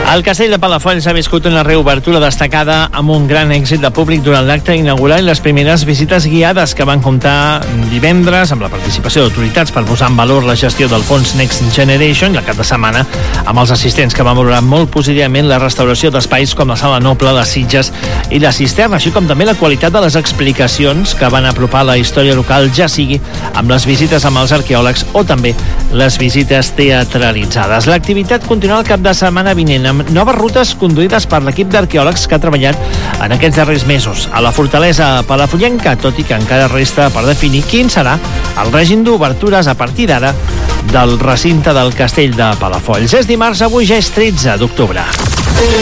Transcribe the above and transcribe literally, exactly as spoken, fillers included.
El Castell de Palafolls ha viscut una reobertura destacada amb un gran èxit de públic durant l'acte inaugural i les primeres visites guiades que van comptar divendres amb la participació d'autoritats per posar en valor la gestió del fons Next Generation i el cap de setmana amb els assistents que van valorar molt positivament la restauració d'espais com la Sala Noble, les Sitges i la Cisterna, així com també la qualitat de les explicacions que van apropar la història local, ja sigui amb les visites amb els arqueòlegs o també les visites teatralitzades. L'activitat continuarà el cap de setmana vinent amb noves rutes conduïdes per l'equip d'arqueòlegs que ha treballat en aquests darrers mesos a la fortalesa palafollenca, tot i que encara resta per definir quin serà el règim d'obertures a partir d'ara del recinte del Castell de Palafolls. És dimarts, avui ja és tretze d'octubre.